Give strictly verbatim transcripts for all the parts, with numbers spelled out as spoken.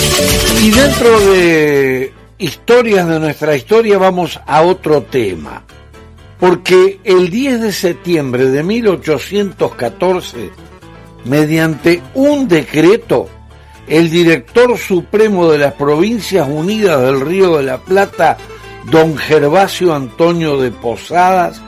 Y dentro de historias de nuestra historia vamos a otro tema, porque el diez de septiembre de mil ochocientos catorce, mediante un decreto, el director supremo de las Provincias Unidas del Río de la Plata, don Gervasio Antonio de Posadas,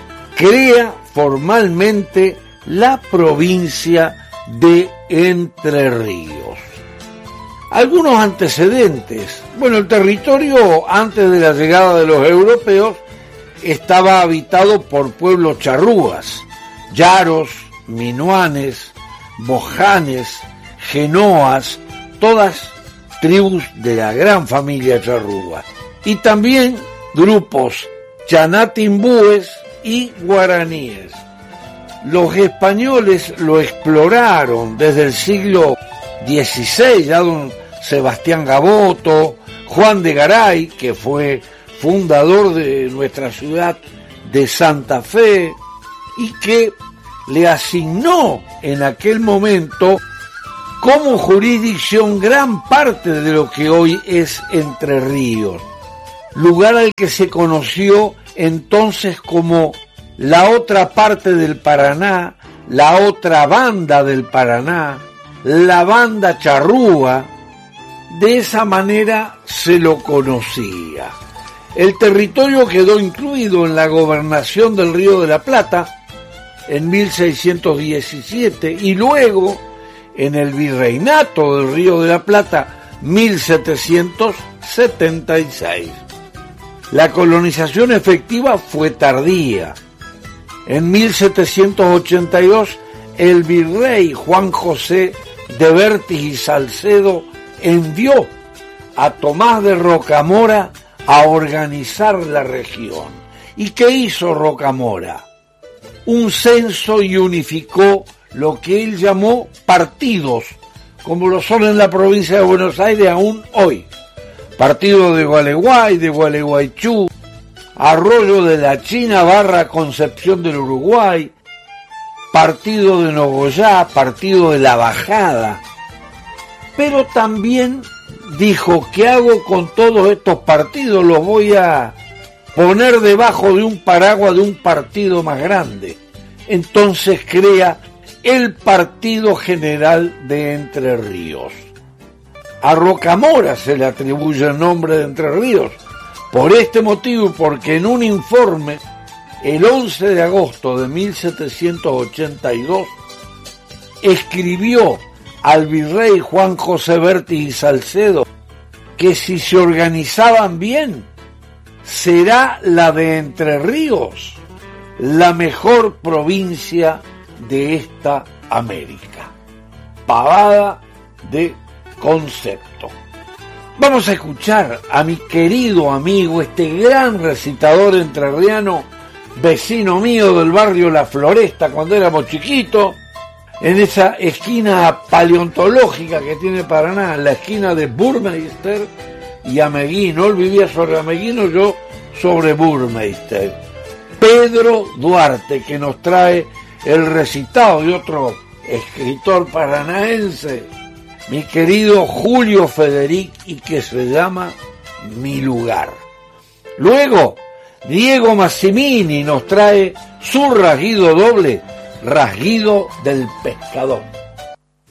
crea formalmente la provincia de Entre Ríos. Algunos antecedentes. Bueno, el territorio antes de la llegada de los europeos estaba habitado por pueblos charrúas, yaros, minuanes, bojanes, genoas, todas tribus de la gran familia charrúa, y también grupos chanatimbúes y guaraníes. Los españoles lo exploraron desde el siglo dieciséis, ya don Sebastián Gaboto, Juan de Garay, que fue fundador de nuestra ciudad de Santa Fe, y que le asignó en aquel momento como jurisdicción gran parte de lo que hoy es Entre Ríos, lugar al que se conoció entonces como la otra parte del Paraná, la otra banda del Paraná, la banda charrúa. De esa manera se lo conocía. El territorio quedó incluido en la gobernación del Río de la Plata en mil seiscientos diecisiete y luego en el virreinato del Río de la Plata mil setecientos setenta y seis. La colonización efectiva fue tardía. En mil setecientos ochenta y dos el virrey Juan José de Vértiz y Salcedo envió a Tomás de Rocamora a organizar la región. ¿Y qué hizo Rocamora? Un censo y unificó lo que él llamó partidos, como lo son en la provincia de Buenos Aires aún hoy. Partido de Gualeguay, de Gualeguaychú, Arroyo de la China barra Concepción del Uruguay, Partido de Nogoyá, Partido de la Bajada. Pero también dijo, ¿qué hago con todos estos partidos? Los voy a poner debajo de un paraguas de un partido más grande. Entonces crea el Partido General de Entre Ríos. A Rocamora se le atribuye el nombre de Entre Ríos. Por este motivo, porque en un informe, el once de agosto de mil setecientos ochenta y dos, escribió al virrey Juan José Vértiz y Salcedo que si se organizaban bien, será la de Entre Ríos la mejor provincia de esta América. Pavada de concepto. Vamos a escuchar a mi querido amigo, este gran recitador entrerriano, vecino mío del barrio La Floresta cuando éramos chiquitos, en esa esquina paleontológica que tiene Paraná, la esquina de Burmeister y Ameguino. Él vivía sobre Ameguino, yo sobre Burmeister. Pedro Duarte, que nos trae el recitado de otro escritor paranaense, mi querido Julio Federic, y que se llama Mi Lugar. Luego, Diego Massimini nos trae su rasguido doble, Rasguido del Pescador.